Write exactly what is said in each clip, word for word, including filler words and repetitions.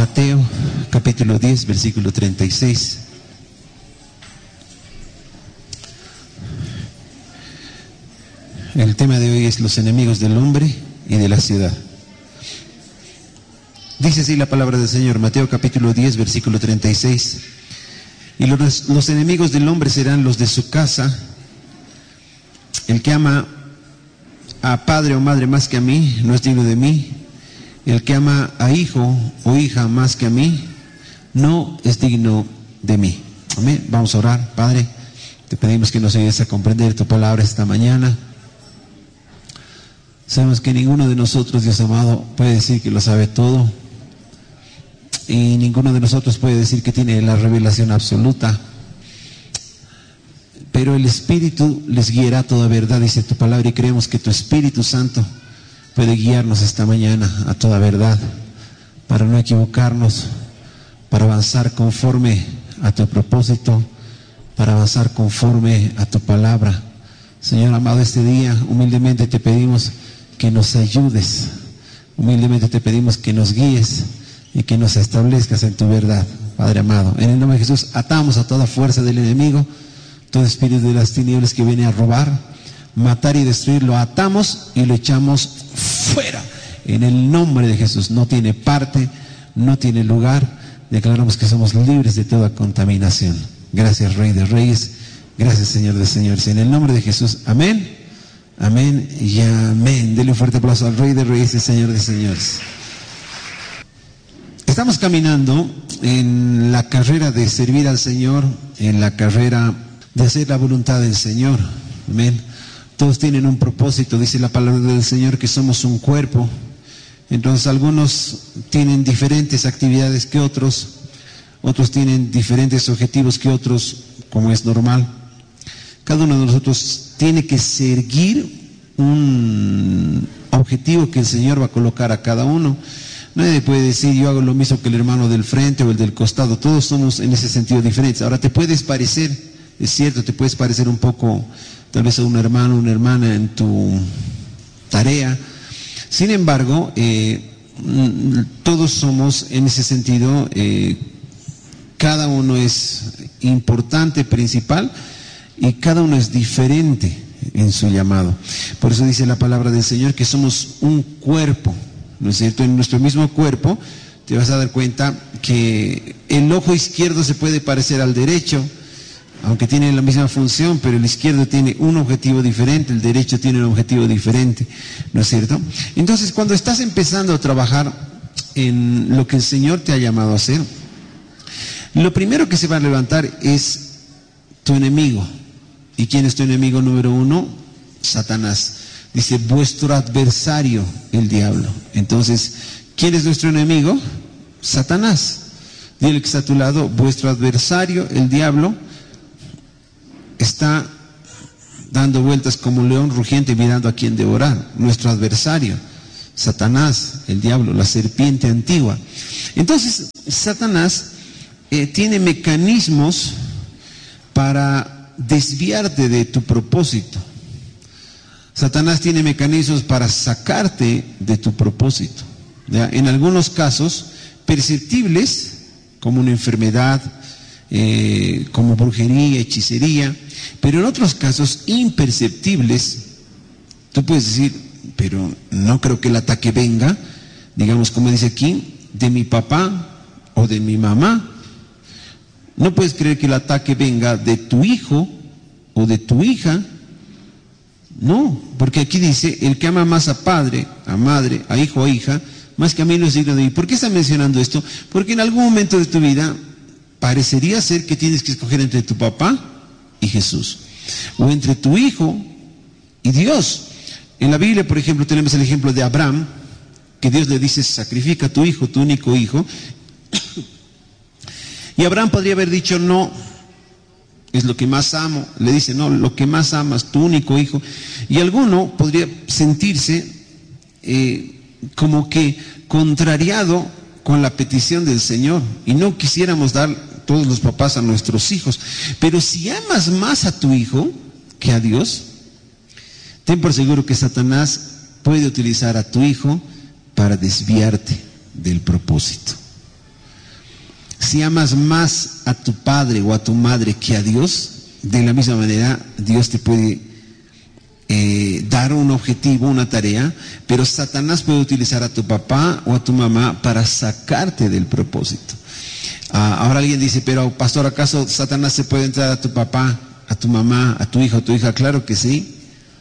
Mateo capítulo diez, versículo treinta y seis. El tema de hoy es los enemigos del hombre y de la ciudad. Dice así la palabra del Señor, Mateo capítulo diez, versículo treinta y seis. Y los, los enemigos del hombre serán los de su casa. El que ama a padre o madre más que a mí, no es digno de mí. El que ama a hijo o hija más que a mí, no es digno de mí. Amén. Vamos a orar. Padre, te pedimos que nos ayudes a comprender tu palabra esta mañana. Sabemos que ninguno de nosotros, Dios amado, puede decir que lo sabe todo. Y ninguno de nosotros puede decir que tiene la revelación absoluta. Pero el Espíritu les guiará a toda verdad, dice tu palabra, y creemos que tu Espíritu Santo puede guiarnos esta mañana a toda verdad, para no equivocarnos, para avanzar conforme a tu propósito, para avanzar conforme a tu palabra. Señor amado, este día humildemente te pedimos que nos ayudes, humildemente te pedimos que nos guíes y que nos establezcas en tu verdad, Padre amado. En el nombre de Jesús atamos a toda fuerza del enemigo, todo espíritu de las tinieblas que viene a robar, matar y destruir, lo atamos y lo echamos fuera. En el nombre de Jesús, no tiene parte, no tiene lugar. Declaramos que somos libres de toda contaminación. Gracias, Rey de Reyes. Gracias, Señor de Señores. En el nombre de Jesús, amén, amén y amén. Dele un fuerte aplauso al Rey de Reyes y Señor de Señores. Estamos caminando en la carrera de servir al Señor, en la carrera de hacer la voluntad del Señor. Amén. Todos tienen un propósito, dice la palabra del Señor, que somos un cuerpo. Entonces algunos tienen diferentes actividades que otros, otros tienen diferentes objetivos que otros, como es normal. Cada uno de nosotros tiene que seguir un objetivo que el Señor va a colocar a cada uno. Nadie puede decir, yo hago lo mismo que el hermano del frente o el del costado. Todos somos en ese sentido diferentes. Ahora te puedes parecer, es cierto, te puedes parecer un poco tal vez a un hermano o una hermana en tu tarea. Sin embargo, eh, todos somos en ese sentido, eh, cada uno es importante, principal, y cada uno es diferente en su llamado. Por eso dice la palabra del Señor que somos un cuerpo, ¿no es cierto? En nuestro mismo cuerpo te vas a dar cuenta que el ojo izquierdo se puede parecer al derecho, aunque tienen la misma función, pero el izquierdo tiene un objetivo diferente, el derecho tiene un objetivo diferente, ¿no es cierto? Entonces, cuando estás empezando a trabajar en lo que el Señor te ha llamado a hacer, lo primero que se va a levantar es tu enemigo. ¿Y quién es tu enemigo número uno? Satanás. Dice, vuestro adversario, el diablo. Entonces, ¿quién es nuestro enemigo? Satanás. Dile que está a tu lado, vuestro adversario, el diablo, está dando vueltas como un león rugiente mirando a quien devorar. Nuestro adversario, Satanás, el diablo, la serpiente antigua. Entonces, Satanás eh, tiene mecanismos para desviarte de tu propósito. Satanás tiene mecanismos para sacarte de tu propósito. ¿Ya? En algunos casos perceptibles, como una enfermedad, eh, como brujería, hechicería, pero en otros casos imperceptibles. Tú puedes decir, pero no creo que el ataque venga, digamos como dice aquí, de mi papá o de mi mamá. No puedes creer que el ataque venga de tu hijo o de tu hija. No, porque aquí dice, el que ama más a padre, a madre, a hijo o hija, más que a mí no es digno de mí. ¿Por qué está mencionando esto? Porque en algún momento de tu vida parecería ser que tienes que escoger entre tu papá y Jesús, o entre tu hijo y Dios. En la Biblia, por ejemplo, tenemos el ejemplo de Abraham, que Dios le dice, sacrifica a tu hijo, tu único hijo. Y Abraham podría haber dicho, no, es lo que más amo. Le dice, no, lo que más amas, tu único hijo. Y alguno podría sentirse eh, como que contrariado con la petición del Señor. Y no quisiéramos dar todos los papás a nuestros hijos. Pero si amas más a tu hijo que a Dios, ten por seguro que Satanás puede utilizar a tu hijo para desviarte del propósito. Si amas más a tu padre o a tu madre que a Dios, de la misma manera Dios te puede eh, dar un objetivo, una tarea, pero Satanás puede utilizar a tu papá o a tu mamá para sacarte del propósito. Ah, ahora alguien dice, pero pastor, ¿acaso Satanás se puede entrar a tu papá, a tu mamá, a tu hijo, a tu hija? Claro que sí.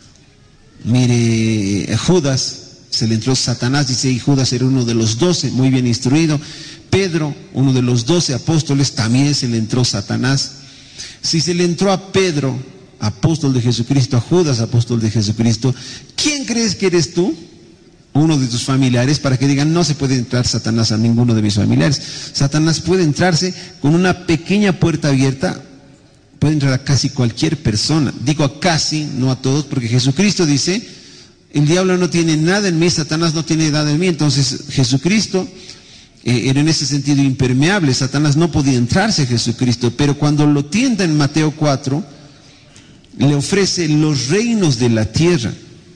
Mire, Judas, se le entró Satanás, dice, y Judas era uno de los doce, muy bien instruido. Pedro, uno de los doce apóstoles, también se le entró Satanás. Si se le entró a Pedro, apóstol de Jesucristo, a Judas, apóstol de Jesucristo, ¿quién crees que eres tú? Uno de tus familiares, para que digan, no se puede entrar Satanás a ninguno de mis familiares. Satanás puede entrarse con una pequeña puerta abierta, puede entrar a casi cualquier persona. Digo a casi, no a todos, porque Jesucristo dice, el diablo no tiene nada en mí, Satanás no tiene nada en mí. Entonces Jesucristo eh, era en ese sentido impermeable. Satanás no podía entrarse a Jesucristo, pero cuando lo tienta en Mateo cuatro, le ofrece los reinos de la tierra.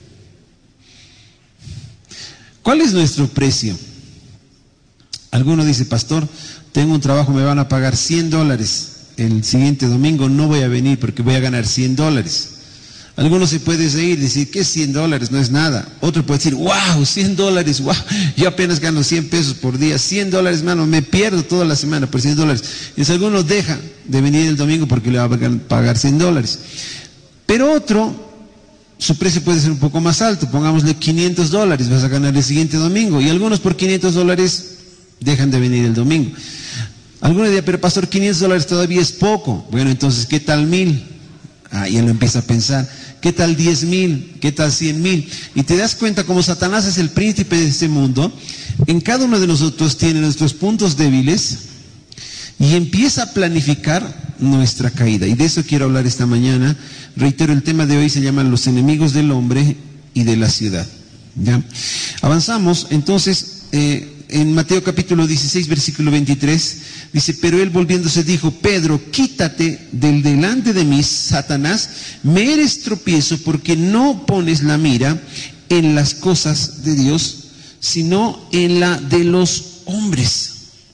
¿Cuál es nuestro precio? Alguno dice, pastor, tengo un trabajo, me van a pagar cien dólares. El siguiente domingo no voy a venir porque voy a ganar cien dólares. Algunos se puede reír y decir, ¿qué es cien dólares? No es nada. Otro puede decir, wow, cien dólares, wow, yo apenas gano cien pesos por día. cien dólares, mano, me pierdo toda la semana por cien dólares. Entonces algunos dejan de venir el domingo porque le van a pagar cien dólares. Pero otro, su precio puede ser un poco más alto, pongámosle quinientos dólares, vas a ganar el siguiente domingo. Y algunos por quinientos dólares dejan de venir el domingo. Algunos dirán, pero pastor, quinientos dólares todavía es poco. Bueno, entonces, ¿qué tal mil? Ah, ya lo empieza a pensar. ¿Qué tal diez mil? ¿Qué tal cien mil? Y te das cuenta, como Satanás es el príncipe de este mundo, en cada uno de nosotros tiene nuestros puntos débiles y empieza a planificar nuestra caída. Y de eso quiero hablar esta mañana. Reitero, el tema de hoy se llama los enemigos del hombre y de la ciudad. ¿Ya? Avanzamos, entonces, eh, en Mateo capítulo dieciséis, versículo veintitrés, dice, pero él volviéndose dijo, Pedro, quítate del delante de mí, Satanás, me eres tropiezo porque no pones la mira en las cosas de Dios, sino en la de los hombres.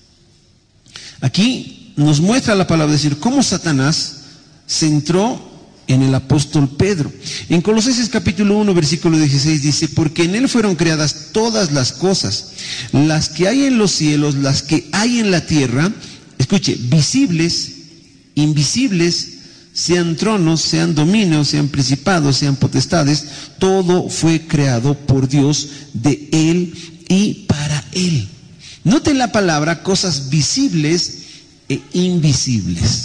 Aquí nos muestra la palabra, decir, cómo Satanás se entró en el apóstol Pedro. En Colosenses capítulo uno, versículo dieciséis dice, porque en él fueron creadas todas las cosas, las que hay en los cielos, las que hay en la tierra, escuche, visibles, invisibles, sean tronos, sean dominios, sean principados, sean potestades, todo fue creado por Dios, de él y para él. Noten la palabra, cosas visibles e invisibles.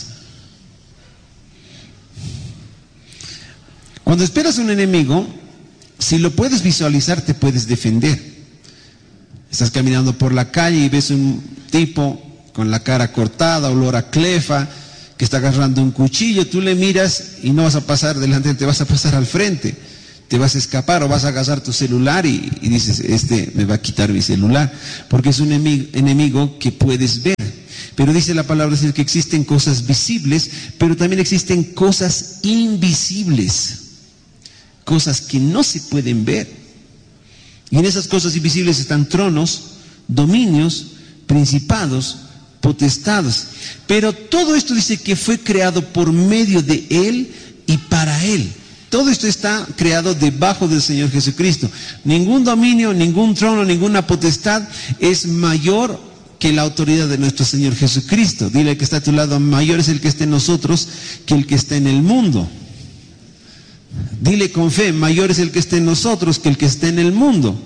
Cuando esperas un enemigo, si lo puedes visualizar, te puedes defender. Estás caminando por la calle y ves un tipo con la cara cortada, olor a clefa, que está agarrando un cuchillo, tú le miras y no vas a pasar delante, te vas a pasar al frente, te vas a escapar o vas a agarrar tu celular y, y dices, este me va a quitar mi celular, porque es un enemigo, enemigo que puedes ver. Pero dice la palabra decir que existen cosas visibles, pero también existen cosas invisibles. Cosas que no se pueden ver. Y en esas cosas invisibles están tronos, dominios, principados, potestados. Pero todo esto dice que fue creado por medio de Él y para Él. Todo esto está creado debajo del Señor Jesucristo. Ningún dominio, ningún trono, ninguna potestad es mayor que la autoridad de nuestro Señor Jesucristo. Dile al que está a tu lado, mayor es el que está en nosotros que el que está en el mundo. Dile con fe, mayor es el que está en nosotros que el que está en el mundo.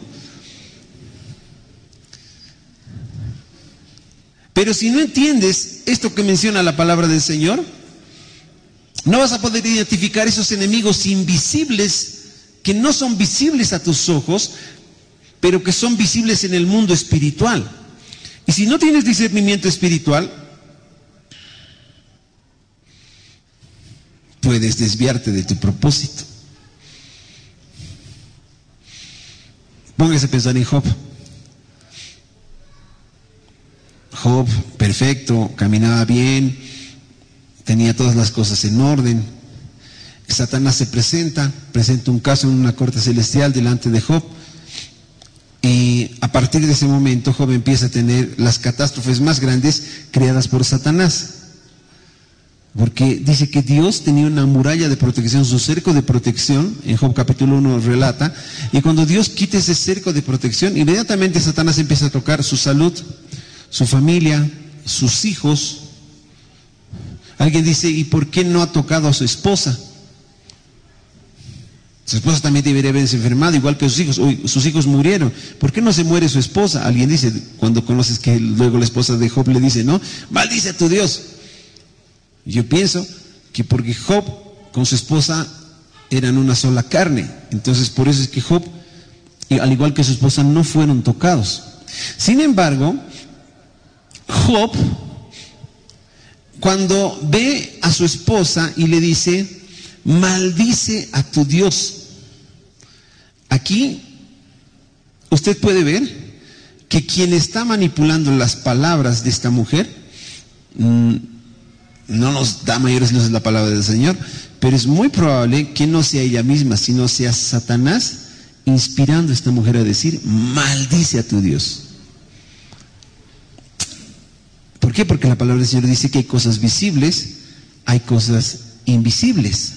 Pero si no entiendes esto que menciona la palabra del Señor, no vas a poder identificar esos enemigos invisibles que no son visibles a tus ojos, pero que son visibles en el mundo espiritual. Y si no tienes discernimiento espiritual, puedes desviarte de tu propósito. Póngase a pensar en Job. Job, perfecto, caminaba bien, tenía todas las cosas en orden. Satanás se presenta, presenta un caso en una corte celestial delante de Job y a partir de ese momento Job empieza a tener las catástrofes más grandes creadas por Satanás. Porque dice que Dios tenía una muralla de protección, su cerco de protección, en Job capítulo uno relata, y cuando Dios quita ese cerco de protección, inmediatamente Satanás empieza a tocar su salud, su familia, sus hijos. Alguien dice, ¿y por qué no ha tocado a su esposa? Su esposa también debería haberse enfermado, igual que sus hijos. Uy, sus hijos murieron. ¿Por qué no se muere su esposa? Alguien dice, cuando conoces que luego la esposa de Job le dice, no, maldice a tu Dios. Yo pienso que porque Job con su esposa eran una sola carne. Entonces por eso es que Job, al igual que su esposa, no fueron tocados. Sin embargo, Job, cuando ve a su esposa y le dice, maldice a tu Dios. Aquí usted puede ver que quien está manipulando las palabras de esta mujer, mmm, no nos da mayores luces la palabra del Señor, pero es muy probable que no sea ella misma, sino sea Satanás inspirando a esta mujer a decir, maldice a tu Dios. ¿Por qué? Porque la palabra del Señor dice que hay cosas visibles, hay cosas invisibles.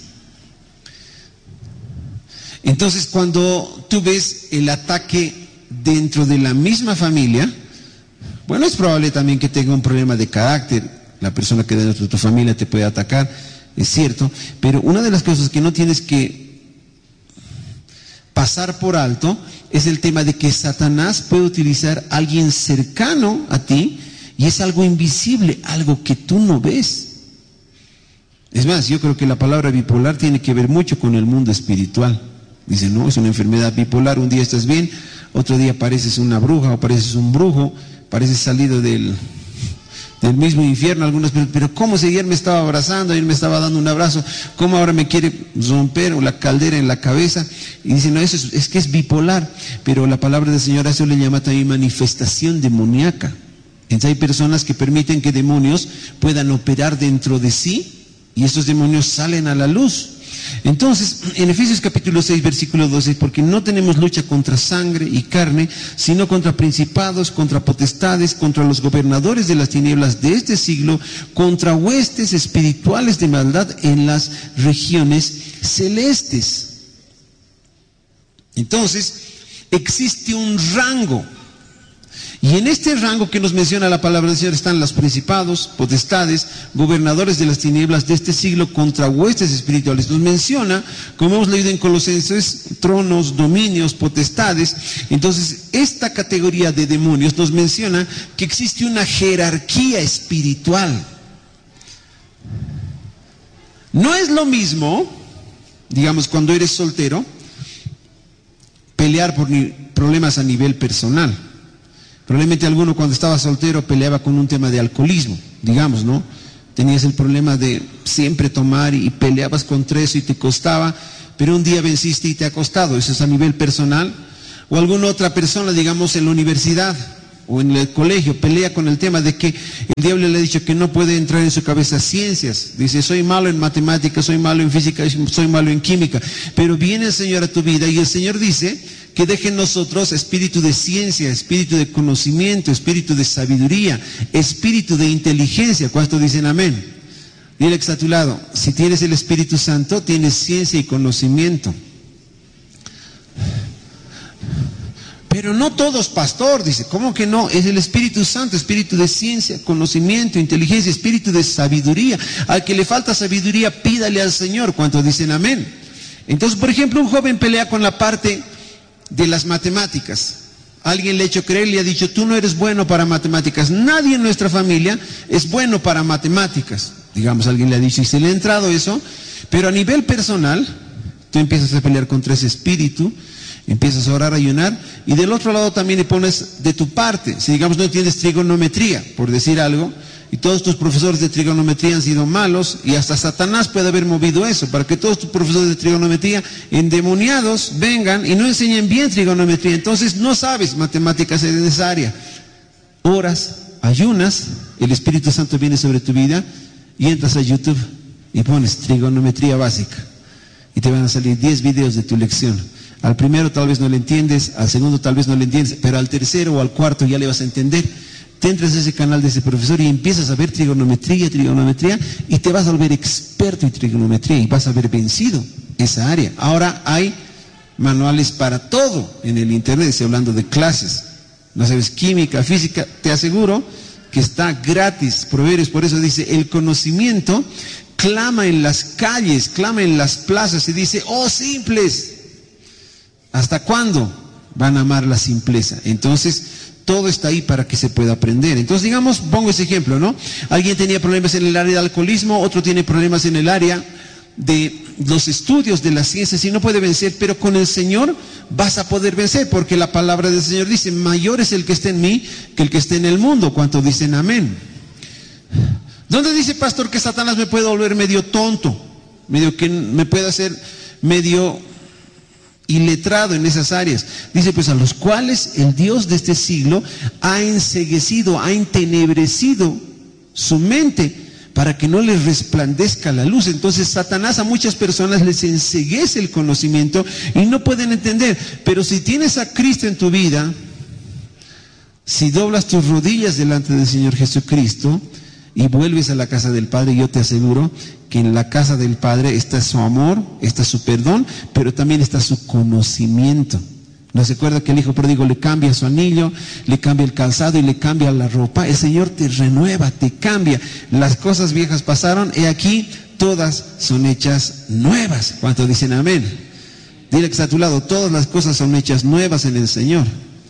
Entonces, cuando tú ves el ataque dentro de la misma familia, bueno, es probable también que tenga un problema de carácter. La persona que dentro de tu familia te puede atacar, es cierto, pero una de las cosas que no tienes que pasar por alto es el tema de que Satanás puede utilizar a alguien cercano a ti y es algo invisible, algo que tú no ves. Es más, yo creo que la palabra bipolar tiene que ver mucho con el mundo espiritual. Dicen, no, es una enfermedad bipolar, un día estás bien, otro día pareces una bruja o pareces un brujo, pareces salido del, del mismo infierno. Algunas personas, pero ¿cómo si ayer me estaba abrazando, ayer me estaba dando un abrazo, cómo ahora me quiere romper la caldera en la cabeza? Y dicen, no, eso es, es que es bipolar, pero la palabra del Señor a eso le llama también manifestación demoníaca. Entonces hay personas que permiten que demonios puedan operar dentro de sí y estos demonios salen a la luz. Entonces, en Efesios capítulo seis, versículo doce, porque no tenemos lucha contra sangre y carne, sino contra principados, contra potestades, contra los gobernadores de las tinieblas de este siglo, contra huestes espirituales de maldad en las regiones celestes. Entonces, existe un rango. Y en este rango que nos menciona la palabra del Señor están los principados, potestades, gobernadores de las tinieblas de este siglo contra huestes espirituales. Nos menciona, como hemos leído en Colosenses, tronos, dominios, potestades. Entonces, esta categoría de demonios nos menciona que existe una jerarquía espiritual. No es lo mismo, digamos, cuando eres soltero, pelear por problemas a nivel personal. Probablemente alguno cuando estaba soltero peleaba con un tema de alcoholismo, digamos, ¿no? Tenías el problema de siempre tomar y peleabas contra eso y te costaba, pero un día venciste y te ha costado. Eso es a nivel personal. O alguna otra persona, digamos, en la universidad o en el colegio, pelea con el tema de que el diablo le ha dicho que no puede entrar en su cabeza ciencias. Dice, soy malo en matemáticas, soy malo en física, soy malo en química. Pero viene el Señor a tu vida y el Señor dice que deje en nosotros espíritu de ciencia, espíritu de conocimiento, espíritu de sabiduría, espíritu de inteligencia. ¿Cuántos dicen amén? Dile que está a tu lado, si tienes el Espíritu Santo, tienes ciencia y conocimiento. Pero no todos, pastor, dice, ¿cómo que no? Es el Espíritu Santo, espíritu de ciencia, conocimiento, inteligencia, espíritu de sabiduría. Al que le falta sabiduría, pídale al Señor. ¿Cuántos dicen amén? Entonces, por ejemplo, un joven pelea con la parte de las matemáticas. Alguien le ha hecho creer, le ha dicho, tú no eres bueno para matemáticas. Nadie en nuestra familia es bueno para matemáticas. Digamos, alguien le ha dicho y se le ha entrado eso, pero a nivel personal, tú empiezas a pelear contra ese espíritu, empiezas a orar, a ayunar, y del otro lado también le pones de tu parte. Si digamos no entiendes trigonometría, por decir algo, y todos tus profesores de trigonometría han sido malos, y hasta Satanás puede haber movido eso, para que todos tus profesores de trigonometría endemoniados vengan y no enseñen bien trigonometría. Entonces no sabes matemáticas en esa área. Oras, ayunas, el Espíritu Santo viene sobre tu vida, y entras a YouTube y pones trigonometría básica, y te van a salir diez videos de tu lección. Al primero tal vez no le entiendes, al segundo tal vez no le entiendes, pero al tercero o al cuarto ya le vas a entender. Te entras a ese canal de ese profesor y empiezas a ver trigonometría, trigonometría, y te vas a volver experto en trigonometría y vas a haber vencido esa área. Ahora hay manuales para todo en el internet, estoy hablando de clases. No sabes química, física, te aseguro que está gratis. Proverbios por eso dice, el conocimiento clama en las calles, clama en las plazas y dice, oh simples, ¿hasta cuándo van a amar la simpleza? Entonces, todo está ahí para que se pueda aprender. Entonces, digamos, pongo ese ejemplo, ¿no? Alguien tenía problemas en el área de alcoholismo, otro tiene problemas en el área de los estudios de las ciencias y no puede vencer, pero con el Señor vas a poder vencer, porque la palabra del Señor dice, mayor es el que está en mí que el que está en el mundo. ¿Cuántos dicen amén? ¿Dónde dice, pastor, que Satanás me puede volver medio tonto? Medio que me puede hacer medio iletrado en esas áreas. Dice, pues a los cuales el Dios de este siglo ha enceguecido, ha entenebrecido su mente para que no les resplandezca la luz. Entonces Satanás a muchas personas les enceguece el conocimiento y no pueden entender. Pero si tienes a Cristo en tu vida, si doblas tus rodillas delante del Señor Jesucristo y vuelves a la casa del Padre, yo te aseguro que en la casa del Padre está su amor, está su perdón, pero también está su conocimiento. ¿No se acuerda que el hijo pródigo le cambia su anillo, le cambia el calzado y le cambia la ropa? El Señor te renueva, te cambia. Las cosas viejas pasaron, y aquí todas son hechas nuevas. ¿Cuántos dicen amén? Dile que está a tu lado, todas las cosas son hechas nuevas en el Señor.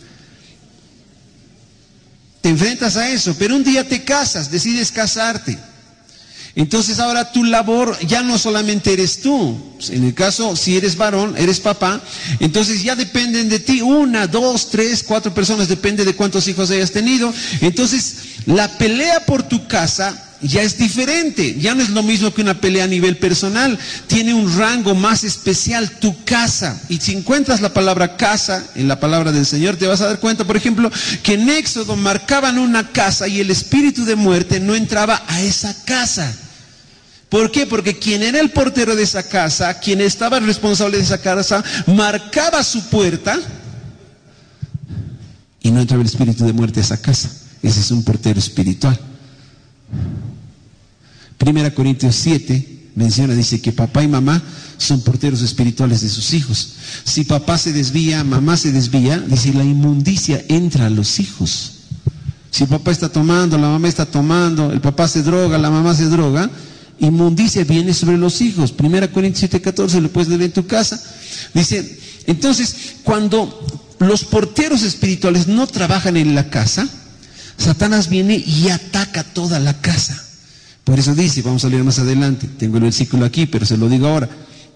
Te enfrentas a eso, pero un día te casas, decides casarte. Entonces ahora tu labor ya no solamente eres tú. En el caso, si eres varón, eres papá, entonces ya dependen de ti una, dos, tres, cuatro personas, depende de cuántos hijos hayas tenido. Entonces la pelea por tu casa ya es diferente, ya no es lo mismo que una pelea a nivel personal, tiene un rango más especial, tu casa. Y si encuentras la palabra casa en la palabra del Señor, te vas a dar cuenta, por ejemplo, que en Éxodo marcaban una casa y el espíritu de muerte no entraba a esa casa. ¿Por qué? Porque quien era el portero de esa casa, quien estaba responsable de esa casa, marcaba su puerta y no entraba el espíritu de muerte a esa casa. Ese es un portero espiritual. Primera Corintios siete menciona, dice que papá y mamá son porteros espirituales de sus hijos. Si papá se desvía, mamá se desvía, dice, la inmundicia entra a los hijos. Si papá está tomando, la mamá está tomando, el papá se droga, la mamá se droga, inmundicia viene sobre los hijos. Primera Corintios siete catorce, lo puedes leer en tu casa. Dice, entonces, cuando los porteros espirituales no trabajan en la casa, Satanás viene y ataca toda la casa. Por eso dice, vamos a leer más adelante, tengo el versículo aquí, pero se lo digo ahora.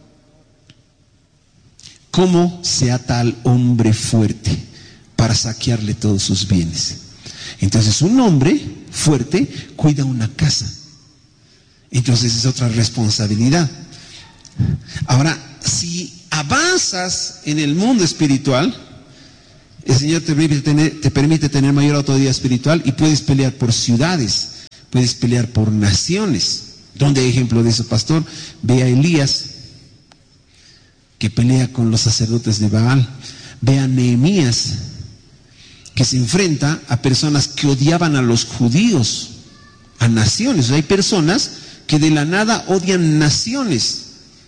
¿Cómo se ata al hombre fuerte para saquearle todos sus bienes? Entonces, un hombre fuerte cuida una casa. Entonces es otra responsabilidad. Ahora, si avanzas en el mundo espiritual, el Señor te permite tener, te permite tener mayor autoridad espiritual y puedes pelear por ciudades, puedes pelear por naciones. ¿Dónde hay ejemplo de eso, pastor? Ve a Elías, que pelea con los sacerdotes de Baal. Ve a Nehemías, que se enfrenta a personas que odiaban a los judíos, a naciones. O sea, hay personas que de la nada odian naciones.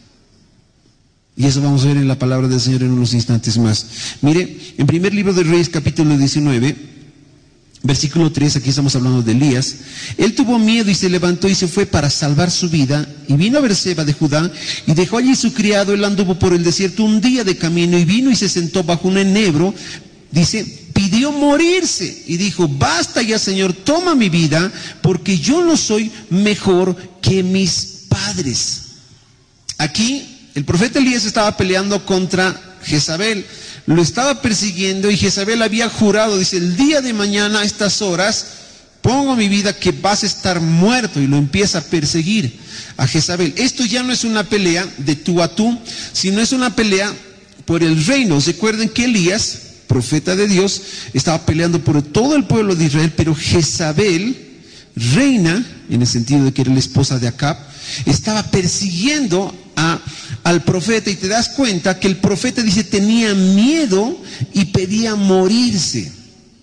Y eso vamos a ver en la palabra del Señor en unos instantes más. Mire, en primer libro de Reyes, capítulo diecinueve, versículo tres, aquí estamos hablando de Elías. Él tuvo miedo y se levantó y se fue para salvar su vida, y vino a Berseba de Judá, y dejó allí su criado. Él anduvo por el desierto un día de camino, y vino y se sentó bajo un enebro. Dice, pidió morirse, y dijo, basta ya, Señor, toma mi vida, porque yo no soy mejor que mis padres. Aquí el profeta Elías estaba peleando contra Jezabel, lo estaba persiguiendo, y Jezabel había jurado, dice, el día de mañana a estas horas pongo mi vida que vas a estar muerto, y lo empieza a perseguir a Jezabel. Esto ya no es una pelea de tú a tú, sino es una pelea por el reino. Recuerden que Elías, profeta de Dios, estaba peleando por todo el pueblo de Israel, pero Jezabel, reina, en el sentido de que era la esposa de Acab, estaba persiguiendo a, al profeta y te das cuenta que el profeta dice tenía miedo y pedía morirse.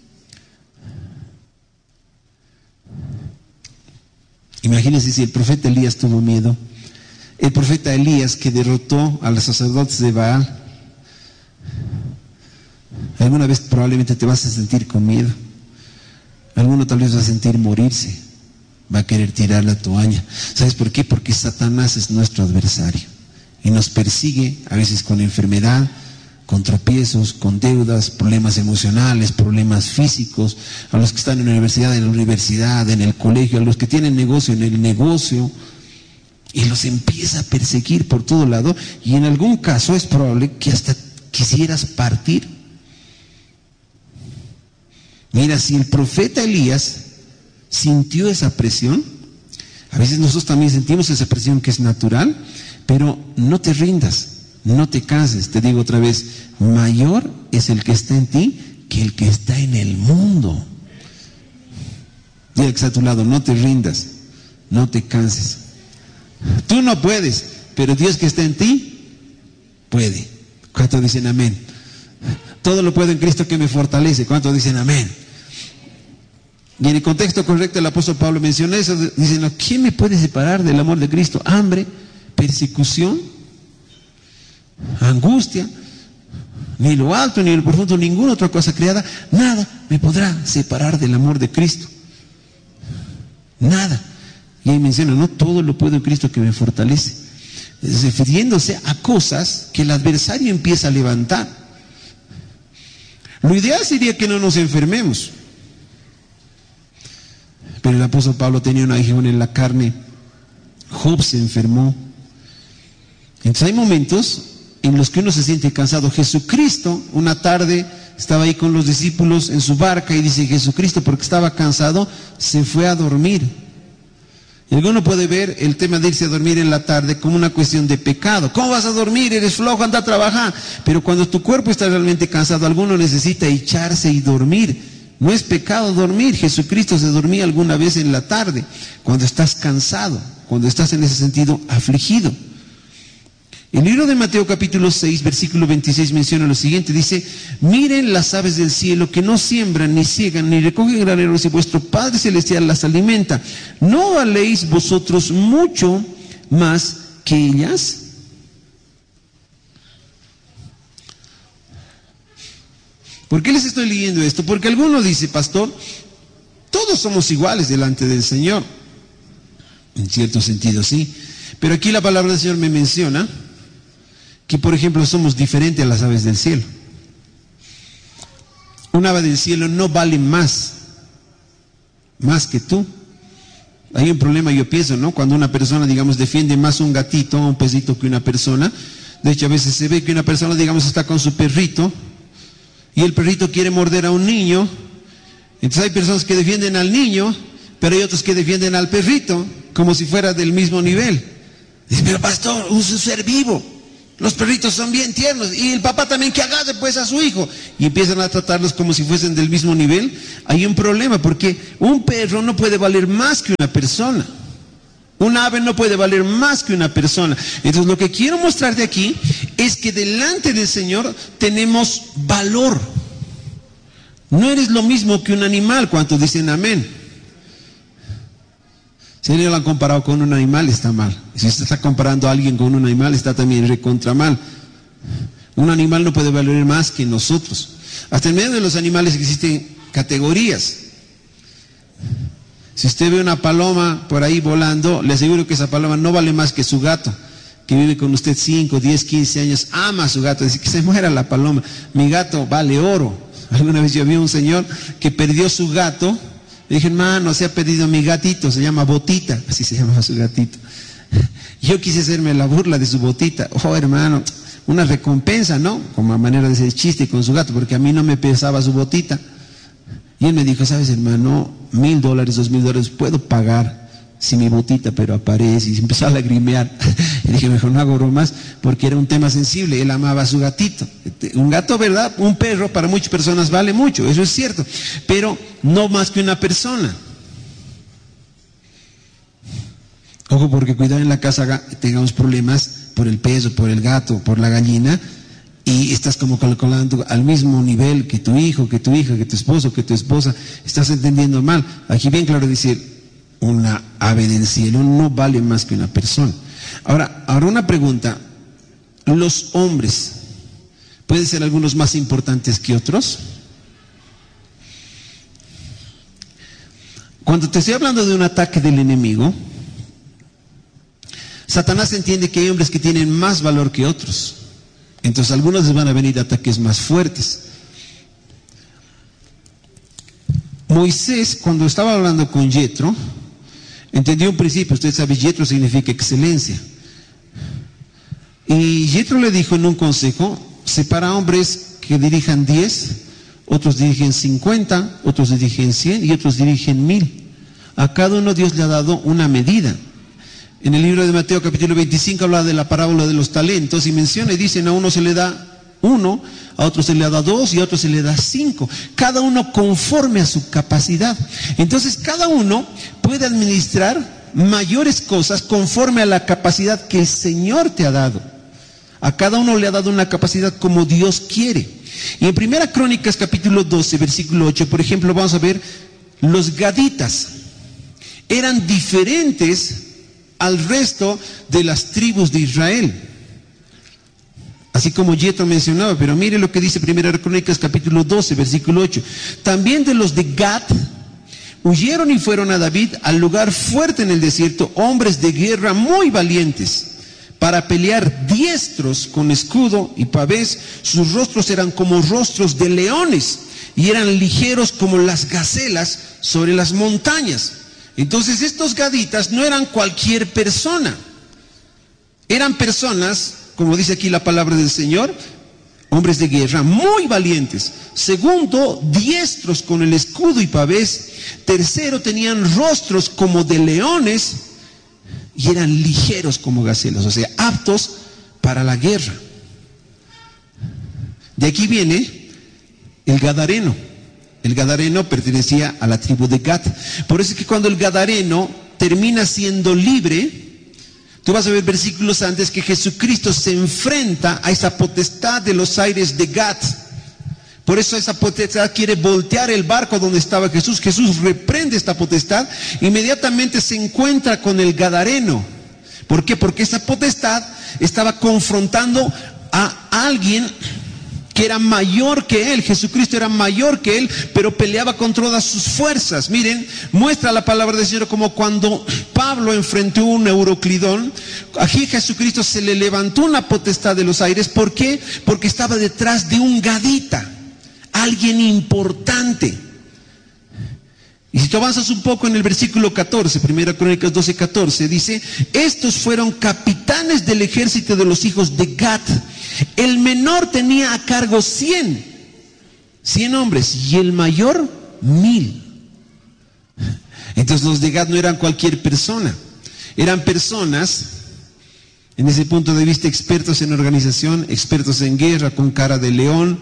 Imagínense si el profeta Elías tuvo miedo. El profeta Elías que derrotó a los sacerdotes de Baal. Alguna vez probablemente te vas a sentir con miedo. Alguno tal vez va a sentir morirse. Va a querer tirar la toalla. ¿Sabes por qué? Porque Satanás es nuestro adversario. Y nos persigue a veces con enfermedad, con tropiezos, con deudas, problemas emocionales, problemas físicos, a los que están en la universidad, en la universidad, en el colegio, a los que tienen negocio, en el negocio, y los empieza a perseguir por todo lado, y en algún caso es probable que hasta quisieras partir. Mira, si el profeta Elías sintió esa presión, a veces nosotros también sentimos esa presión que es natural, pero no te rindas. No te canses, te digo otra vez, mayor es el que está en ti que el que está en el mundo. Dile que está a tu lado, no te rindas, no te canses. Tú no puedes, pero Dios que está en ti, puede. ¿Cuántos dicen amén? Todo lo puedo en Cristo que me fortalece. ¿Cuántos dicen amén? Y en el contexto correcto el apóstol Pablo menciona eso, diciendo, ¿quién me puede separar del amor de Cristo? Hambre, persecución, angustia, ni lo alto ni lo profundo, ninguna otra cosa creada, nada me podrá separar del amor de Cristo. Nada. Y ahí menciona, no todo lo puedo en Cristo que me fortalece. Refiriéndose a cosas que el adversario empieza a levantar. Lo ideal sería que no nos enfermemos. Pero el apóstol Pablo tenía un aguijón en la carne. Job se enfermó. Entonces hay momentos en los que uno se siente cansado. Jesucristo, una tarde, estaba ahí con los discípulos en su barca y dice, Jesucristo, porque estaba cansado, se fue a dormir. Y alguno puede ver el tema de irse a dormir en la tarde como una cuestión de pecado. ¿Cómo vas a dormir? Eres flojo, anda a trabajar. Pero cuando tu cuerpo está realmente cansado, alguno necesita echarse y dormir. No es pecado dormir. Jesucristo se dormía alguna vez en la tarde, cuando estás cansado, cuando estás en ese sentido afligido. El libro de Mateo capítulo seis, versículo veintiséis menciona lo siguiente, dice, miren las aves del cielo que no siembran, ni ciegan, ni recogen graneros y vuestro Padre Celestial las alimenta. ¿No valéis vosotros mucho más que ellas? ¿Por qué les estoy leyendo esto? Porque alguno dice, pastor, todos somos iguales delante del Señor. En cierto sentido, sí. Pero aquí la palabra del Señor me menciona que, por ejemplo, somos diferentes a las aves del cielo. Un ave del cielo no vale más, más que tú. Hay un problema, yo pienso, ¿no? Cuando una persona, digamos, defiende más un gatito o un pesito que una persona. De hecho, a veces se ve que una persona, digamos, está con su perrito y el perrito quiere morder a un niño. Entonces hay personas que defienden al niño, pero hay otros que defienden al perrito, como si fuera del mismo nivel. Dice, pero pastor, un ser vivo. Los perritos son bien tiernos. Y el papá también que agarre pues a su hijo. Y empiezan a tratarlos como si fuesen del mismo nivel. Hay un problema porque un perro no puede valer más que una persona. Un ave no puede valer más que una persona. Entonces lo que quiero mostrarte aquí es que delante del Señor tenemos valor. No eres lo mismo que un animal. ¿Cuántos dicen amén? Si alguien lo han comparado con un animal, está mal. Si usted está comparando a alguien con un animal, está también recontra mal. Un animal no puede valer más que nosotros. Hasta en medio de los animales existen categorías. Si usted ve una paloma por ahí volando, le aseguro que esa paloma no vale más que su gato, que vive con usted cinco, diez, quince años, ama a su gato, dice que se muera la paloma. Mi gato vale oro. Alguna vez yo vi a un señor que perdió su gato. Le dije, hermano, se ha perdido mi gatito, se llama Botita, así se llamaba su gatito. Yo quise hacerme la burla de su Botita. Oh, hermano, una recompensa, ¿no? Como a manera de hacer chiste con su gato, porque a mí no me pesaba su Botita. Y él me dijo, sabes, hermano, mil dólares, dos mil dólares, puedo pagar si mi Botita, pero aparece. Y se empezó a lagrimear. Y dije, mejor no hago bromas, porque era un tema sensible. Él amaba a su gatito. Un gato, ¿verdad? Un perro para muchas personas vale mucho, eso es cierto. Pero no más que una persona. Ojo, porque cuidado en la casa tengamos problemas por el peso, por el gato, por la gallina, y estás como calculando al mismo nivel que tu hijo, que tu hija, que tu esposo, que tu esposa, estás entendiendo mal. Aquí bien claro dice, una ave del cielo no vale más que una persona. Ahora, ahora una pregunta, ¿los hombres pueden ser algunos más importantes que otros? Cuando te estoy hablando de un ataque del enemigo, Satanás entiende que hay hombres que tienen más valor que otros. Entonces a algunos les van a venir ataques más fuertes. Moisés, cuando estaba hablando con Yetro, entendió un principio. Usted sabe, Yetro significa excelencia. Y Yetro le dijo en un consejo, separa hombres que dirijan diez, otros dirigen cincuenta, otros dirigen cien y otros dirigen mil. A cada uno Dios le ha dado una medida. En el libro de Mateo capítulo veinticinco habla de la parábola de los talentos y menciona y dicen, a uno se le da uno, a otro se le da dos y a otro se le da cinco. Cada uno conforme a su capacidad. Entonces cada uno puede administrar mayores cosas conforme a la capacidad que el Señor te ha dado. A cada uno le ha dado una capacidad como Dios quiere. Y en Primera Crónicas capítulo doce versículo ocho, por ejemplo, vamos a ver, los gaditas eran diferentes al resto de las tribus de Israel, así como Yetro mencionaba. Pero mire lo que dice Primera Crónicas capítulo doce versículo ocho. También de los de Gad huyeron y fueron a David al lugar fuerte en el desierto, hombres de guerra muy valientes, para pelear, diestros con escudo y pavés. Sus rostros eran como rostros de leones y eran ligeros como las gacelas sobre las montañas. Entonces estos gaditas no eran cualquier persona, eran personas, como dice aquí la palabra del Señor, hombres de guerra muy valientes. Segundo, diestros con el escudo y pavés. Tercero, tenían rostros como de leones y eran ligeros como gacelas, o sea, aptos para la guerra. De aquí viene el gadareno. El gadareno pertenecía a la tribu de Gad. Por eso es que cuando el gadareno termina siendo libre, tú vas a ver versículos antes que Jesucristo se enfrenta a esa potestad de los aires de Gad. Por eso esa potestad quiere voltear el barco donde estaba Jesús. Jesús reprende esta potestad, inmediatamente se encuentra con el gadareno. ¿Por qué? Porque esa potestad estaba confrontando a alguien que era mayor que él. Jesucristo era mayor que él, pero peleaba con todas sus fuerzas. Miren, muestra la palabra del Señor como cuando Pablo enfrentó un Euroclidón. Aquí Jesucristo se le levantó una potestad de los aires. ¿Por qué? Porque estaba detrás de un gadita, alguien importante. Y si tú avanzas un poco en el versículo catorce, Primera Crónicas doce, catorce, dice, estos fueron capitanes del ejército de los hijos de Gad. El menor tenía a cargo cien, cien hombres, y el mayor mil. Entonces los de Gad no eran cualquier persona, eran personas, en ese punto de vista, expertos en organización, expertos en guerra, con cara de león,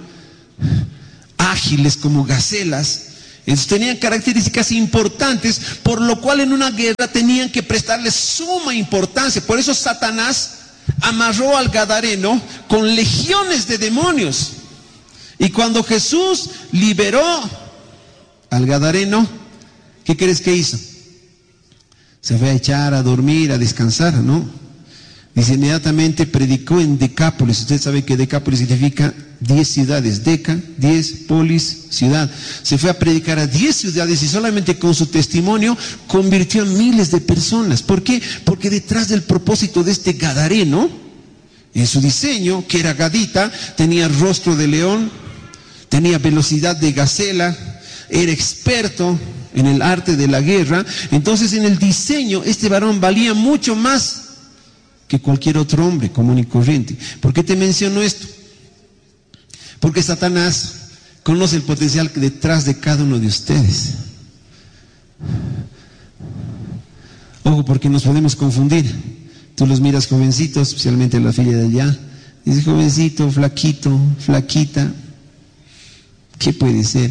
ágiles como gacelas. Entonces tenían características importantes, por lo cual en una guerra tenían que prestarle suma importancia. Por eso Satanás amarró al gadareno con legiones de demonios. Y cuando Jesús liberó al gadareno, ¿qué crees que hizo? Se fue a echar, a dormir, a descansar, ¿no? Dice, inmediatamente predicó en Decápolis. Usted sabe que Decápolis significa diez ciudades. Deca, diez, polis, ciudad. Se fue a predicar a diez ciudades y solamente con su testimonio convirtió a miles de personas. ¿Por qué? Porque detrás del propósito de este gadareno, en su diseño, que era gadita, tenía rostro de león, tenía velocidad de gacela, era experto en el arte de la guerra. Entonces en el diseño este varón valía mucho más que cualquier otro hombre común y corriente. ¿Por qué te menciono esto? Porque Satanás conoce el potencial que detrás de cada uno de ustedes. Ojo, porque nos podemos confundir. Tú los miras jovencitos, especialmente la filla de allá. Dice, jovencito, flaquito, flaquita. ¿Qué puede ser?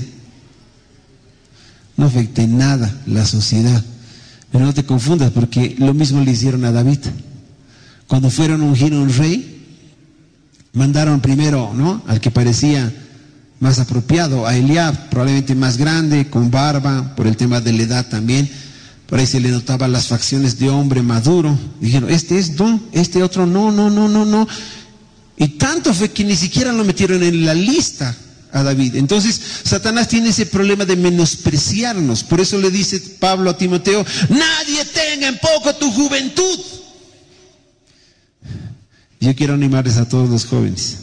No afecta en nada la sociedad. Pero no te confundas, porque lo mismo le hicieron a David. Cuando fueron a ungir un rey, mandaron primero, ¿no?, al que parecía más apropiado, a Eliab, probablemente más grande, con barba, por el tema de la edad también. Por ahí se le notaban las facciones de hombre maduro. Dijeron, este es no, este otro no, no, no, no, no. Y tanto fue que ni siquiera lo metieron en la lista a David. Entonces, Satanás tiene ese problema de menospreciarnos. Por eso le dice Pablo a Timoteo, nadie tenga en poco tu juventud. Yo quiero animarles a todos los jóvenes.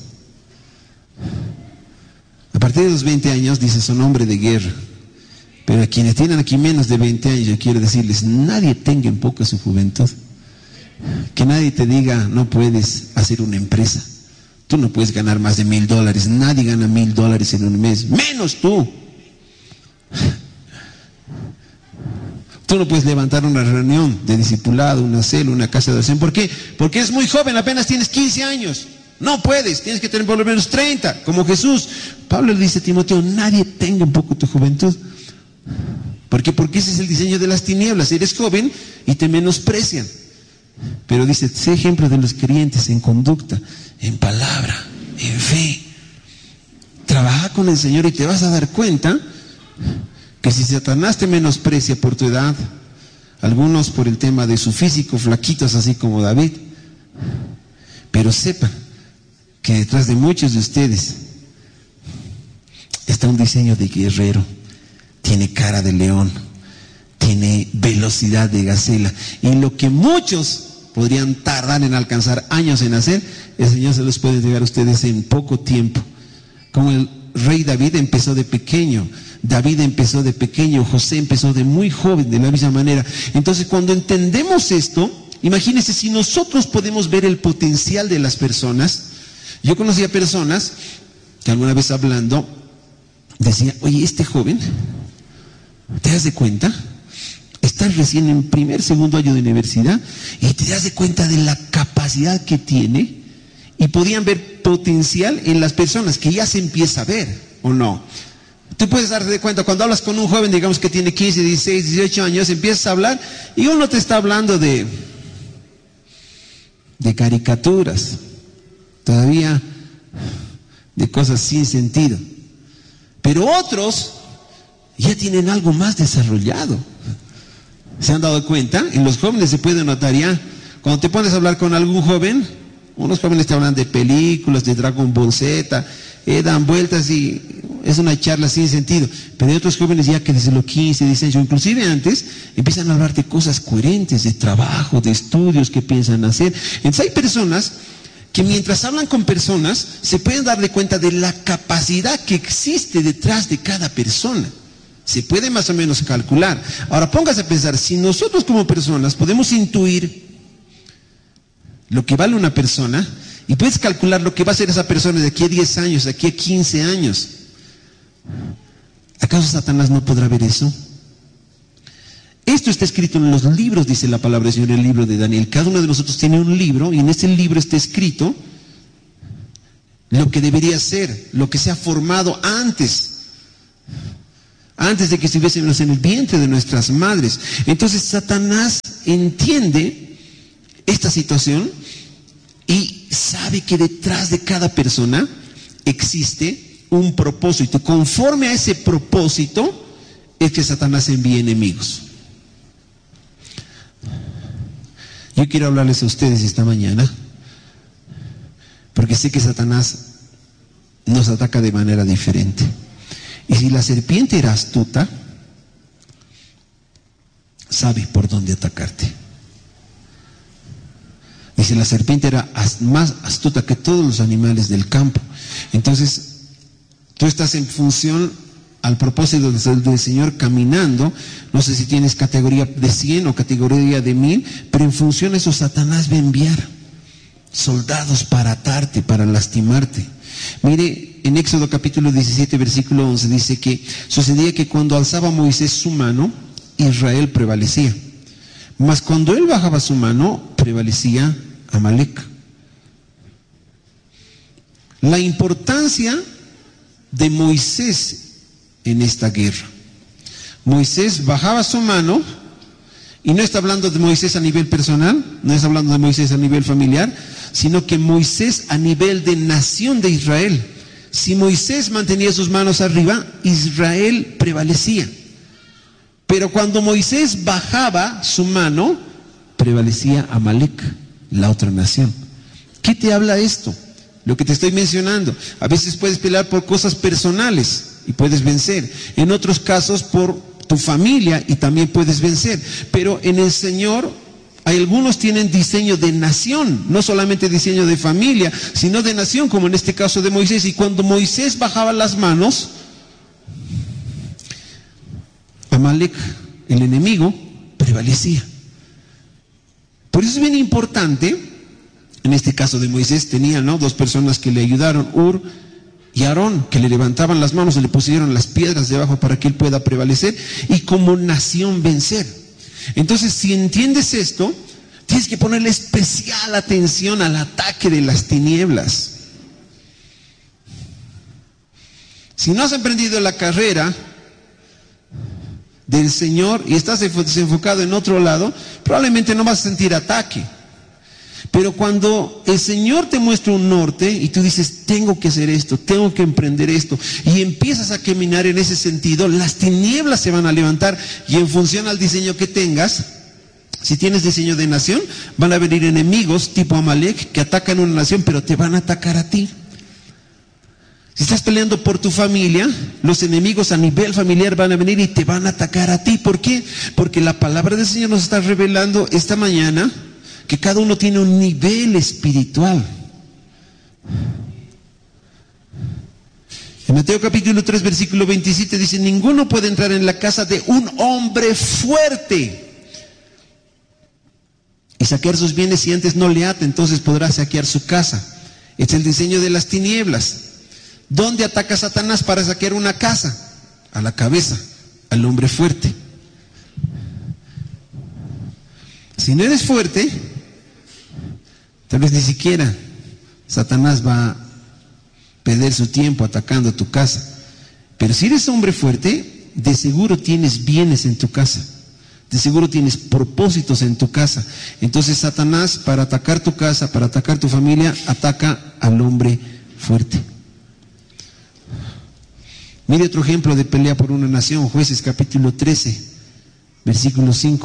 A partir de los veinte años, dice, son hombre de guerra. Pero a quienes tienen aquí menos de veinte años, yo quiero decirles, nadie tenga en poco su juventud. Que nadie te diga, no puedes hacer una empresa. Tú no puedes ganar más de mil dólares. Nadie gana mil dólares en un mes. Menos tú. Tú no puedes levantar una reunión de discipulado, una célula, una casa de oración. ¿Por qué? Porque es muy joven, apenas tienes quince años. No puedes, tienes que tener por lo menos treinta, como Jesús. Pablo le dice a Timoteo, nadie tenga en poco tu juventud. ¿Por qué? Porque ese es el diseño de las tinieblas. Eres joven y te menosprecian. Pero dice, sé ejemplo de los creyentes en conducta, en palabra, en fe. Trabaja con el Señor y te vas a dar cuenta que si Satanás te menosprecia por tu edad, algunos por el tema de su físico, flaquitos así como David, pero sepa que detrás de muchos de ustedes está un diseño de guerrero. Tiene cara de león, tiene velocidad de gacela, y lo que muchos podrían tardar en alcanzar años en hacer, el Señor se los puede entregar a ustedes en poco tiempo. Como el rey David empezó de pequeño, David empezó de pequeño, José empezó de muy joven, de la misma manera. Entonces, cuando entendemos esto, imagínense si nosotros podemos ver el potencial de las personas. Yo conocía personas que alguna vez hablando decía, oye, este joven, ¿te das de cuenta? Estás recién en primer, segundo año de universidad y te das de cuenta de la capacidad que tiene, y podían ver potencial en las personas que ya se empieza a ver, ¿o no? Tú puedes darte de cuenta cuando hablas con un joven, digamos que tiene quince, dieciséis, dieciocho años, empiezas a hablar y uno te está hablando de, de caricaturas, todavía de cosas sin sentido. Pero otros ya tienen algo más desarrollado. ¿Se han dado cuenta? En los jóvenes se puede notar ya. Cuando te pones a hablar con algún joven, unos jóvenes te hablan de películas, de Dragon Ball Z, eh, dan vueltas y es una charla sin sentido. Pero hay otros jóvenes ya que desde los quince, dieciocho, inclusive antes, empiezan a hablar de cosas coherentes, de trabajo, de estudios que piensan hacer. Entonces hay personas que mientras hablan con personas, se pueden dar de cuenta de la capacidad que existe detrás de cada persona. Se puede más o menos calcular. Ahora póngase a pensar, si nosotros como personas podemos intuir lo que vale una persona, y puedes calcular lo que va a ser esa persona de aquí a diez años, de aquí a quince años, ¿acaso Satanás no podrá ver eso? Esto está escrito en los libros, dice la palabra del Señor, en el libro de Daniel. Cada uno de nosotros tiene un libro, y en ese libro está escrito lo que debería ser, lo que se ha formado antes, antes de que estuviésemos en el vientre de nuestras madres. Entonces Satanás entiende esta situación y sabe que detrás de cada persona existe un propósito. Conforme a ese propósito es que Satanás envía enemigos. Yo quiero hablarles a ustedes esta mañana, porque sé que Satanás nos ataca de manera diferente. Y si la serpiente era astuta, sabe por dónde atacarte. Y si la serpiente era más astuta que todos los animales del campo, entonces tú estás en función al propósito del Señor caminando. No sé si tienes categoría de cien o categoría de mil, pero en función a eso Satanás va a enviar soldados para atarte, para lastimarte. Mire, en Éxodo capítulo diecisiete, versículo once, dice que sucedía que cuando alzaba Moisés su mano, Israel prevalecía. Mas cuando él bajaba su mano, prevalecía Amalek. La importancia de Moisés en esta guerra. Moisés bajaba su mano Y no está hablando de Moisés a nivel personal, no está hablando de Moisés a nivel familiar, sino que Moisés a nivel de nación de Israel. Si Moisés mantenía sus manos arriba, Israel prevalecía. Pero cuando Moisés bajaba su mano, prevalecía Amalek, la otra nación. ¿Qué te habla esto? Lo que te estoy mencionando. A veces puedes pelear por cosas personales y puedes vencer. En otros casos por tu familia y también puedes vencer. Pero en el Señor, algunos tienen diseño de nación, no solamente diseño de familia, sino de nación, como en este caso de Moisés. Y cuando Moisés bajaba las manos, Amalek, el enemigo, prevalecía. Por eso es bien importante, en este caso de Moisés tenía, ¿no?, dos personas que le ayudaron, Ur y Aarón, que le levantaban las manos y le pusieron las piedras debajo para que él pueda prevalecer y como nación vencer. Entonces, si entiendes esto, tienes que ponerle especial atención al ataque de las tinieblas. Si no has emprendido la carrera del Señor y estás desenfocado en otro lado, probablemente no vas a sentir ataque. Pero cuando el Señor te muestra un norte y tú dices, tengo que hacer esto, tengo que emprender esto, y empiezas a caminar en ese sentido, las tinieblas se van a levantar y en función al diseño que tengas, si tienes diseño de nación, van a venir enemigos tipo Amalek que atacan una nación, pero te van a atacar a ti. Si estás peleando por tu familia, los enemigos a nivel familiar van a venir y te van a atacar a ti. ¿Por qué? Porque la palabra del Señor nos está revelando esta mañana que cada uno tiene un nivel espiritual. En Mateo capítulo tres, versículo veintisiete dice, ninguno puede entrar en la casa de un hombre fuerte y saquear sus bienes si antes no le ata, entonces podrá saquear su casa. Es el diseño de las tinieblas. ¿Dónde ataca Satanás para saquear una casa? A la cabeza, al hombre fuerte. Si no eres fuerte, tal vez ni siquiera Satanás va a perder su tiempo atacando tu casa. Pero si eres hombre fuerte, de seguro tienes bienes en tu casa. De seguro tienes propósitos en tu casa. Entonces Satanás, para atacar tu casa, para atacar tu familia, ataca al hombre fuerte. Mire otro ejemplo de pelea por una nación, Jueces capítulo trece, versículo cinco.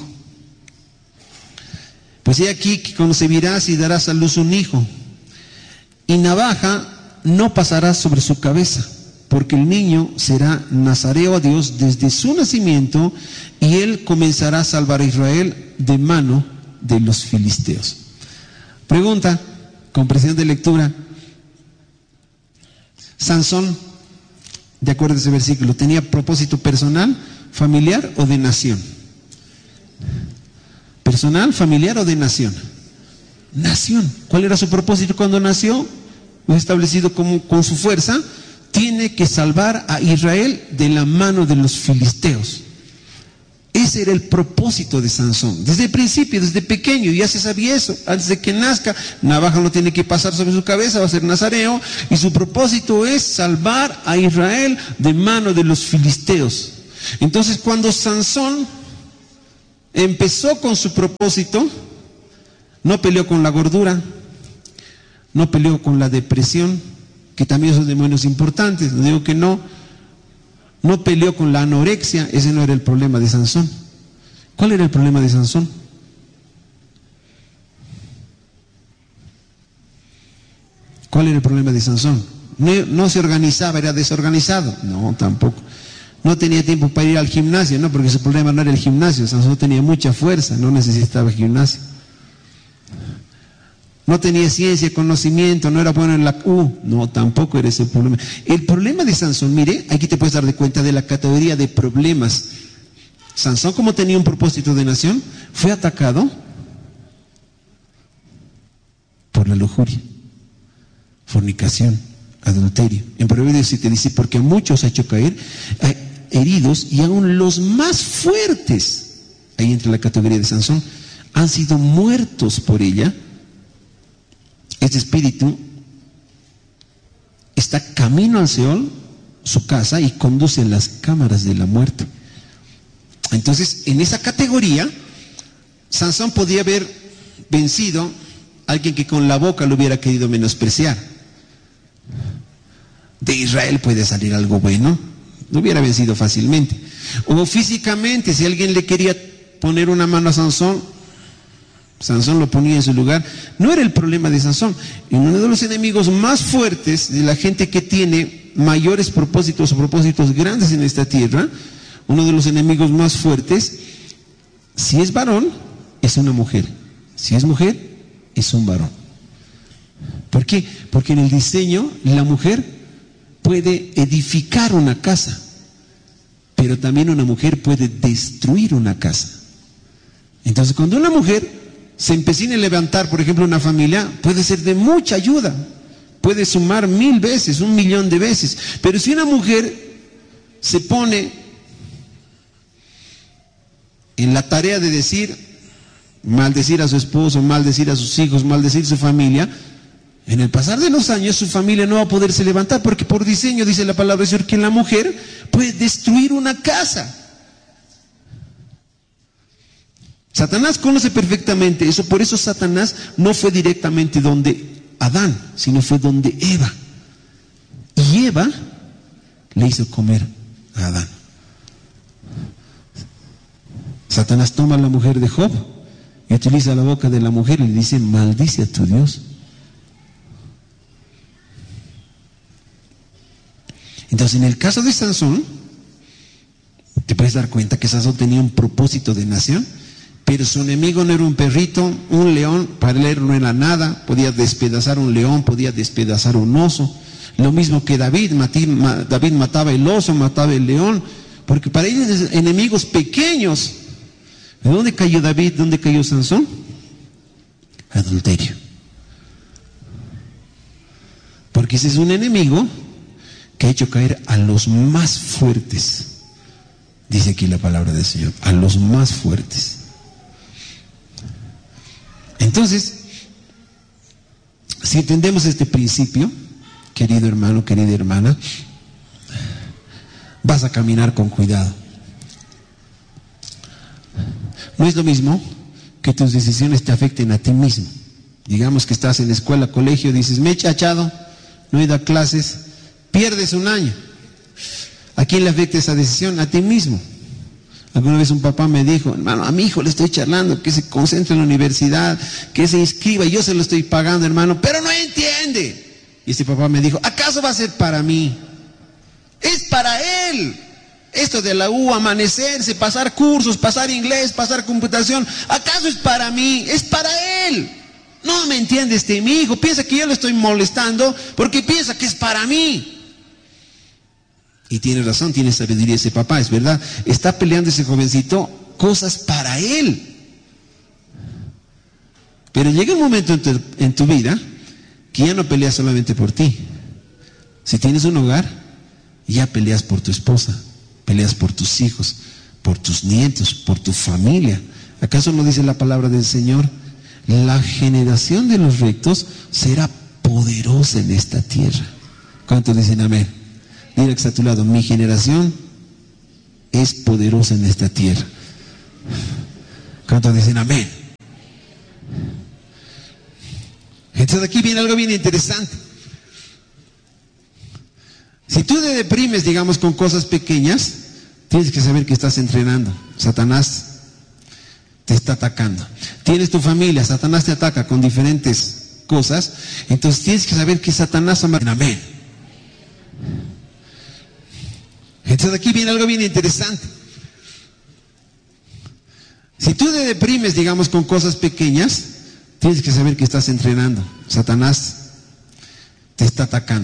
Pues he aquí que concebirás y darás a luz un hijo, y navaja no pasará sobre su cabeza, porque el niño será nazareo a Dios desde su nacimiento, y él comenzará a salvar a Israel de mano de los filisteos. Pregunta, comprensión de lectura. Sansón, de acuerdo a ese versículo, ¿tenía propósito personal, familiar o de nación? ¿Personal, familiar o de nación? Nación. ¿Cuál era su propósito cuando nació? Fue establecido como, con su fuerza, tiene que salvar a Israel de la mano de los filisteos. Ese era el propósito de Sansón. Desde el principio, desde pequeño, ya se sabía eso. Antes de que nazca, navaja no tiene que pasar sobre su cabeza, va a ser nazareo. Y su propósito es salvar a Israel de mano de los filisteos. Entonces, cuando Sansón empezó con su propósito, no peleó con la gordura, no peleó con la depresión, que también son demonios importantes, no digo que no. No peleó con la anorexia, ese no era el problema de Sansón. ¿Cuál era el problema de Sansón? ¿Cuál era el problema de Sansón? No, no se organizaba, era desorganizado. No, tampoco. No tenía tiempo para ir al gimnasio, no, porque su problema no era el gimnasio. Sansón tenía mucha fuerza, no necesitaba gimnasio. No tenía ciencia, conocimiento, no era bueno en la U. No, tampoco era ese el problema. El problema de Sansón, mire, aquí te puedes dar de cuenta de la categoría de problemas. Sansón, como tenía un propósito de nación, fue atacado por la lujuria, fornicación, adulterio. En Proverbios siete dice, porque a muchos ha hecho caer heridos y aún los más fuertes, ahí entra la categoría de Sansón, han sido muertos por ella. Este espíritu está camino al Seol, su casa, y conduce a las cámaras de la muerte. Entonces, en esa categoría Sansón podía haber vencido a alguien que con la boca lo hubiera querido menospreciar. De Israel puede salir algo bueno. Lo hubiera vencido fácilmente. O físicamente, si alguien le quería poner una mano a Sansón, Sansón lo ponía en su lugar. No era el problema de Sansón. Y uno de los enemigos más fuertes de la gente que tiene mayores propósitos o propósitos grandes en esta tierra, uno de los enemigos más fuertes, si es varón, es una mujer. Si es mujer, es un varón. ¿Por qué? Porque en el diseño la mujer puede edificar una casa, pero también una mujer puede destruir una casa. Entonces, cuando una mujer se empecina a levantar, por ejemplo, una familia, puede ser de mucha ayuda, puede sumar mil veces, un millón de veces. Pero si una mujer se pone en la tarea de decir, maldecir a su esposo, maldecir a sus hijos, maldecir a su familia, en el pasar de los años su familia no va a poderse levantar, porque por diseño dice la palabra del Señor que la mujer puede destruir una casa. Satanás conoce perfectamente eso, por eso Satanás no fue directamente donde Adán, sino fue donde Eva. Y Eva le hizo comer a Adán. Satanás toma a la mujer de Job y utiliza la boca de la mujer y le dice, maldice a tu Dios. Entonces, en el caso de Sansón, te puedes dar cuenta que Sansón tenía un propósito de nación, pero su enemigo no era un perrito, un león, para él no era nada, podía despedazar un león, podía despedazar un oso. Lo mismo que David, David mataba el oso, mataba el león, porque para ellos eran enemigos pequeños. ¿De dónde cayó David? ¿Dónde cayó Sansón? Adulterio. Porque ese es un enemigo que ha hecho caer a los más fuertes. Dice aquí la palabra del Señor, a los más fuertes. Entonces, si entendemos este principio, querido hermano, querida hermana, vas a caminar con cuidado. No es lo mismo que tus decisiones te afecten a ti mismo. Digamos que estás en la escuela, colegio, dices, me he chachado, no he ido a clases, pierdes un año. ¿A quién le afecta esa decisión? A ti mismo. Alguna vez un papá me dijo, hermano, a mi hijo le estoy charlando que se concentre en la universidad, que se inscriba, y yo se lo estoy pagando, hermano, pero no entiende. Y ese papá me dijo, ¿acaso va a ser para mí? Es para él. Esto de la U, amanecerse, pasar cursos, pasar inglés, pasar computación, ¿acaso es para mí? Es para él. No me entiende este mi hijo, piensa que yo le estoy molestando porque piensa que es para mí. Y tiene razón, tiene sabiduría ese papá, es verdad. Está peleando ese jovencito cosas para él. Pero llega un momento en tu, en tu vida que ya no peleas solamente por ti. Si tienes un hogar, ya peleas por tu esposa, peleas por tus hijos, por tus nietos, por tu familia. ¿Acaso no dice la palabra del Señor? La generación de los rectos será poderosa en esta tierra. ¿Cuántos dicen amén? Dile que está a tu lado, mi generación es poderosa en esta tierra. ¿Cuántos dicen amén? Entonces aquí viene algo bien interesante. Si tú te deprimes, digamos, con cosas pequeñas, tienes que saber que estás entrenando. Satanás te está atacando. Tienes tu familia, Satanás te ataca con diferentes cosas, entonces tienes que saber que Satanás ama. Amén. Entonces aquí viene algo bien interesante. Si tú te deprimes, digamos, con cosas pequeñas, tienes que saber que estás entrenando. Satanás te está atacando.